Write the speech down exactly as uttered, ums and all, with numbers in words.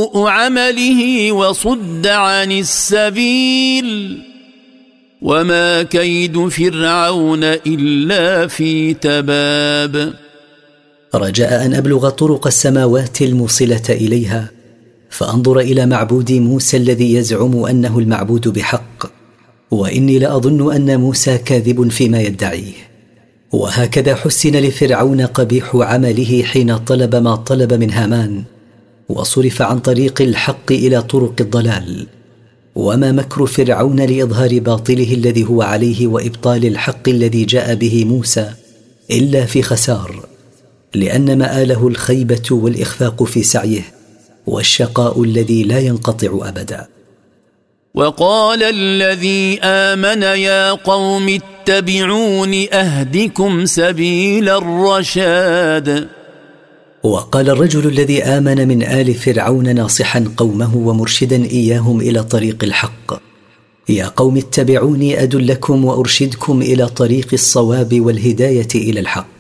سوء عمله وصد عن السبيل وما كيد فرعون إلا في تباب. رجاء أن أبلغ طرق السماوات الموصلة إليها فأنظر إلى معبود موسى الذي يزعم أنه المعبود بحق، وإني لأظن أن موسى كاذب فيما يدعيه. وهكذا حسن لفرعون قبيح عمله حين طلب ما طلب من هامان، وصرف عن طريق الحق إلى طرق الضلال. وما مكر فرعون لإظهار باطله الذي هو عليه وإبطال الحق الذي جاء به موسى إلا في خسار، لأن مآله الخيبة والإخفاق في سعيه والشقاء الذي لا ينقطع أبدا. وقال الذي آمن يا قوم اتبعون أهدكم سبيل الرشاد. وقال الرجل الذي آمن من آل فرعون ناصحا قومه ومرشدا إياهم إلى طريق الحق: يا قوم اتبعوني أدلكم وأرشدكم إلى طريق الصواب والهداية إلى الحق.